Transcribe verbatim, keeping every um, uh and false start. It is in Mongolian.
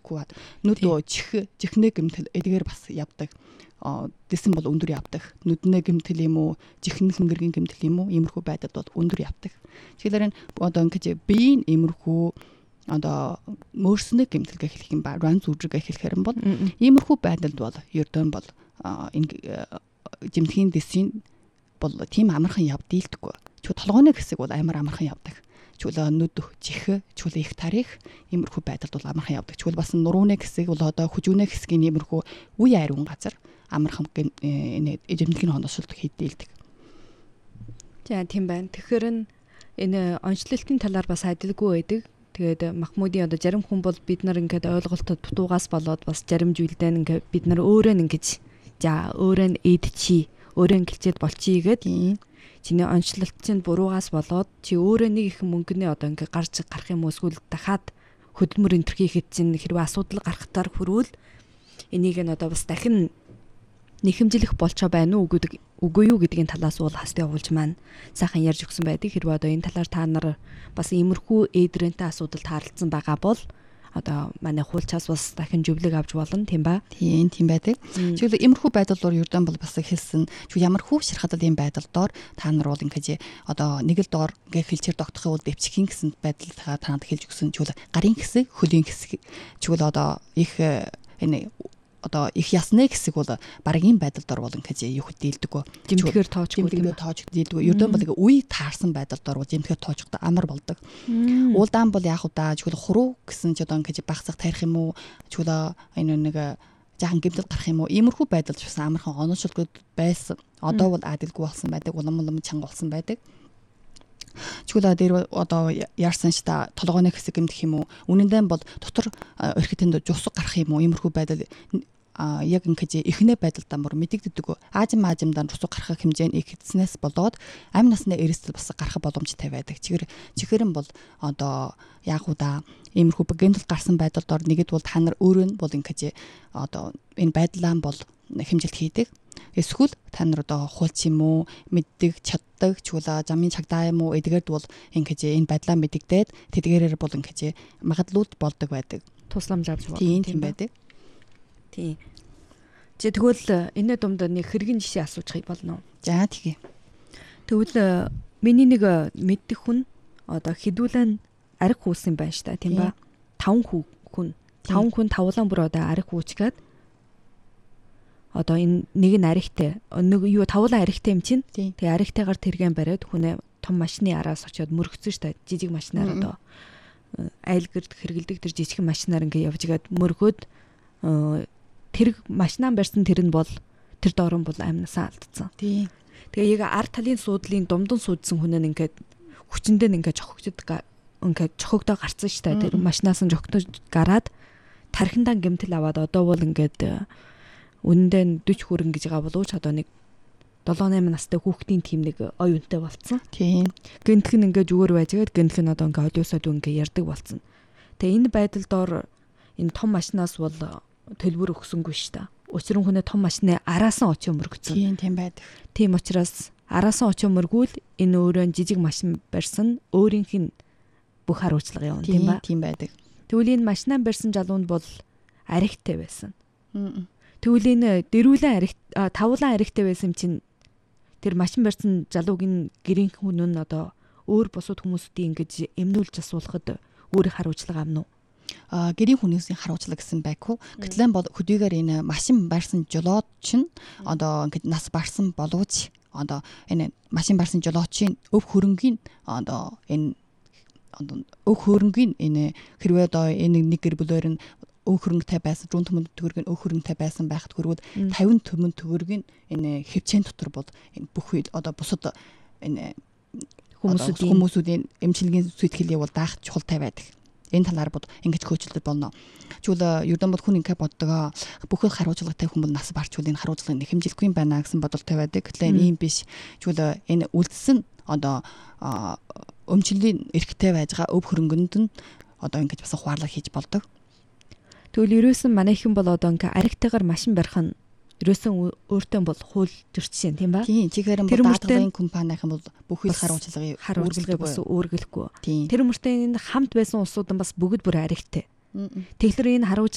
хийхгүй бат нүд чих чихнэ гэмтэл эдгээр бас явдаг. Дэсэн бол өндөр явдаг. Нүднэ гэмтэл юм уу, чихнэ хөнгөргийн гэмтэл юм уу, иймэрхүү байдалд бол өндөр явдаг. Тэгэхээр энэ одоо ингэж биеийн иймэрхүү одоо мөрснө гэмтэлгээ хэлэх юм ба ран зүрэг хэлэхээр бол иймэрхүү байдалд бол ердөө бол энэ жимтгийн дэсийн бол тийм амархан явд дийлдэхгүй. Чү толгойн хэсэг бол амар амархан явдаг. Чүл нүд чих, чүл их тарих иймэрхүү байдалд бол амархан явдаг. Чүл бас нурууны хэсэг бол одоо хүжүүнэ хэсгийн иймэрхүү үе ариун газар амархан энэ жимтгийн хоносолт хийдэлдэг. За тийм байна. Тэгэхээр энэ онцлолтын талаар бас адилгүй байдаг. Тэгээд Махмудын одоо зарим хүн бол бид нар ингээд ойлголтод дутуугаас болоод бас зарим зүйлдээ ингээд бид нар өөрөө ингэж за өөрөө эд чи өөрөө гэлцээд болчихъя гэдэг. Чиний онцлолт чинь буруугаас болоод чи өөрөө нэг их мөнгөний одоо ингээд гарч гарах юм уу эсвэл дахиад хөдөлмөр энтер хийхэд чинь хэрвээ асуудал гарахтаар хүрвэл энийг нь одоо бас дахин нэхэмжлэх болчоо байна уу гэдэг үгүй юу гэдгийн талаас уул хастай явуулж маань сайхан ярьж өгсөн байдаг. Хэрвээ одоо энэ талаар та нар бас иймэрхүү эдрэнтэй асуудалд харалцсан байгаа бол одоо манай хуулчаас бас дахин зөвлөг авч болно тийм ба. Тийм тийм байдаг. Чиглэл иймэрхүү байдлаар ердөө бол бас хэлсэн. Чи ямар хүү ширхадал ийм байдалдоор та нар бол ингэж одоо нэг л доор ингээ хэлчээр тогтохын бол дэвчхийн гэсэн байдал та танд хэлж өгсөн. Чиглэл гарын хэсэг, хөлийн хэсэг чиглэл одоо их энэ одоо их ясны хэсэг бол баргийн байдалдор бол ингэж юу хөдөлдөг. Жимтгэр тоочгүй тийм тоож дийлдэг. Ердөө бол үе таарсан байдалдор бол жимтгэр тоочтой амар болдог. Уулдаан бол яг удаа чиглэл хуруу гэсэн ч одоо ингэж багцах тарих юм уу? Чиглэл энэ нэг жаахан гэмтэл гарах юм уу? Иймэрхүү байдал ч бас амархан оношилгод байсан. Одоо бол адилгүй болсон байдаг. Улам улам чанга болсон байдаг. Чүлээ дээр одоо яарсан ш та толгойн хэсэг гэмтэх юм уу? Үнэндээ бол дотор өрхөтөнд жусаг гарах юм уу? Иймэрхүү байдал а яг ингэж эхнээ байдалдаа мөр мэдэгддэг. Аажим аажимдаа жусаг гарах хэмжээ нь их хэдснээс болоод амь насны эрсдэл бас гарах боломжтой байдаг. Чихэр чихэрэн бол одоо яг удаа иймэрхүү гэмтэл гарсан байдалдор нэгэд бол та нар өөрөө нь бол ингэж одоо энэ байдлаан бол хэмжилт хийдэг. Эсвэл та нар одоо хуулч юм уу мэддэг чаддаг чуулаа замын чагдаа юм уу эдгээрд бол ингэж энэ байдлаа мэдэгдээд тэдгээрээр бол ингэж магадлууд болдог байдаг. Тусламж авч болно. Тийм байдаг. Тийм. Чи тэгвэл энэ дунд нэг хэргийн жишээ асуучих болно уу? За тэгье. Тэгвэл миний нэг мэддэг хүн одоо хідүүлэн ариг хүүсэн байна ш та тийм ба? таван хүү хүн. таван хүн тавлан бүр одоо ариг хүүчгээд одоо энэ нэг нь аригтай нэг юу тавлан аригтай юм чинь тэгээ аригтайгаар тэргэн бариад хүнээ том машины араас очиод мөргөцсөн ш та жижиг машинаар одоо айлгэрд хэргэлдэг тэр жижиг машинаар ингээ явж игээд мөргөөд тэрэг машинаа барьсан тэр нь бол тэр доорн бол амнасаа алдсан. Тийм. Тэгээ яг ард талын суудлын думдан суудсан хүн нь ингээд хүчэндээ ингээд жохогдод ингээд жохогдоо гарцсан ш та тэр машинаас нь жохогдож гараад тархиндаа гэмтэл аваад одоо бол ингээд үнэндээ дөрвөн хүрэн гэж байгаа боловч одоо нэг долоо найман настай хүүхдийн тим нэг ой үнтэй болцсон. Тийм. Гэнтэх нь ингээд зүгээр байжгаад гэнтэх нь одоо ингээд олиосоод ингээд ярддаг болцсон. Тэгээ энэ байдалдоор энэ том машинаас бол төлбөр өгсөнгүй ш та. Учир нь хүнээ том машины араасан очиж мөргөцсөн. Тийм тийм байдаг. Тийм учраас араасан очиж мөргүүл энэ өөрөө жижиг машин барьсан өөрийнх нь бүх хариуцлага явна тийм ба. Тийм байдаг. Тэгвэл энэ машинаа барьсан жалуунд бол аригтай байсан. Тэгвэл энэ дэрүүлэн ариг тавлан аригтай байсан чинь тэр машин барьсан залууг энэ гэрийн хүн нь одоо өөр бусад хүмүүсийн ингэж эмнүүлж асуулахад өөрийн хариуцлага авна уу? А гэрийн хүмүүсийн харуулчлага гэсэн байгүй. Гэтэл бол хөдийгээр энэ машин барьсан жолооч чинь одоо ингээд нас барсан боловч одоо энэ машин барьсан жолоочийн өв хөрөнгийн одоо энэ одоо өв хөрөнгийн энэ хэрвээ одоо энэ нэг гэр бүлээр нь өв хөрөнгөтэй байсан, зуун төмөн төгрөг нь өв хөрөнгөтэй байсан байхад хүрвэл тавин төмөн төгрөг нь энэ хөвчэн дотор бол энэ бүх одоо бусад энэ хүмүүсүүдийн хүмүүсүүдийн эмчилгээний сэтгэлийг бол даах чухалтай байдаг. Энэ талаар бод ингэж хөөцөлдөд болно. Чүл ердөн бод хүн ингэ боддог бүхэл харуулцлагатай хүн бол нас барчвал энэ харуулцлага нэхэмжлэхгүй юм байна гэсэн бодолтой байдаг. Гэтэл энэ юм биш. Чүл энэ үлдсэн одоо өмчлөлийн эрхтэй байж байгаа өв хөрөнгөнд нь одоо ингэж бас хуарлаг хийж болдог. Тэгвэл ерөөсөн манайхан бол одоо ингэ аригтайгаар машин барих нь ерөөсөн өөртөө бол хууль зөрчсөн тийм ба? Тийм. Чихээр нь даатгалын компанийн бол бүхэл харуулцлагыг үүргэлдэг бас үүргэлэхгүй. Тэр мөртөө энэ хамт байсан улсууд нь бас бүгд бүр аригтай. Тэгэхээр энэ харуулж